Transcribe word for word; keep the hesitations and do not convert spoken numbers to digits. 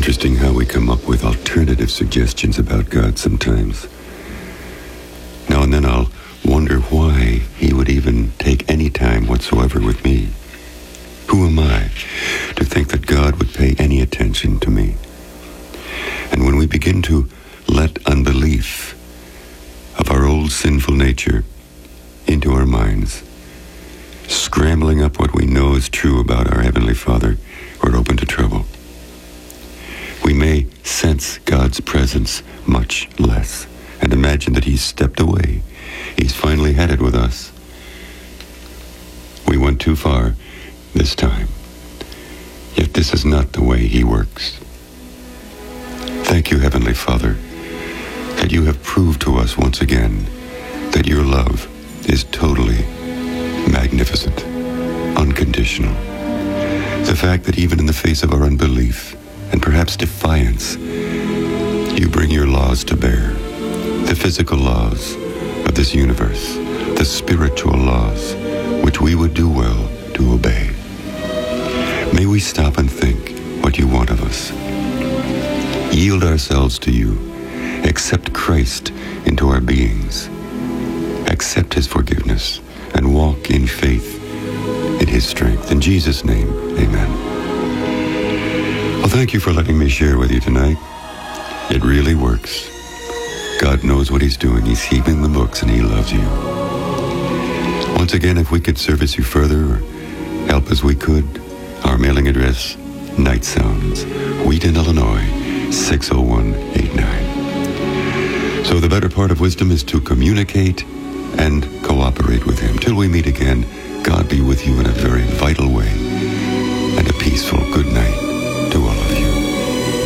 interesting how we come up with alternative suggestions about God sometimes. Now and then I'll wonder why he would even take any time whatsoever with me. Who am I to think that God would pay any attention to me? And when we begin to let unbelief of our old sinful nature into our minds, scrambling up what we know is true about our Heavenly Father, we're open to trouble. We may sense God's presence much less and imagine that he's stepped away. He's finally had it with us. We went too far this time. Yet this is not the way he works. Thank you, Heavenly Father, that you have proved to us once again that your love is totally magnificent, unconditional. The fact that even in the face of our unbelief and perhaps defiance, you bring your laws to bear, the physical laws of this universe, the spiritual laws which we would do well to obey. May we stop and think what you want of us. Yield ourselves to you. Accept Christ into our beings. Accept his forgiveness and walk in faith in his strength. In Jesus' name, amen. Well, thank you for letting me share with you tonight. It really works. God knows what he's doing. He's keeping the books and he loves you. Once again, if we could service you further or help as we could, our mailing address, Night Sounds, Wheaton, Illinois, six oh one eight nine. So the better part of wisdom is to communicate and cooperate with him. Till we meet again, God be with you in a very,